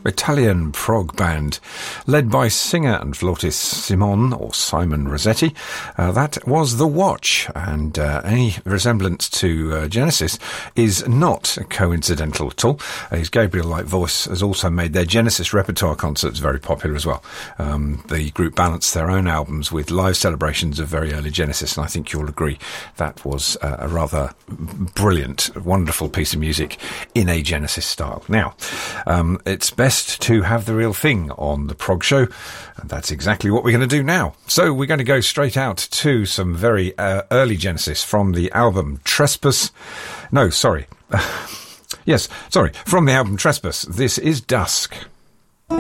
Italian prog band led by singer and flautist Simon Rossetti. That was The Watch, and any resemblance to Genesis is not coincidental at all. His Gabriel-like voice has also made their Genesis repertoire concerts very popular as well. The group balanced their own albums with live celebrations of very early Genesis, and I think you'll agree that was a rather brilliant, wonderful piece of music in a Genesis style. Now, it's best to have the real thing on the Prog Show, and that's exactly what we're going to do now. So we're going to go straight out to some very early Genesis from the album Trespass. No, sorry. Yes, sorry. From the album Trespass, this is Dusk.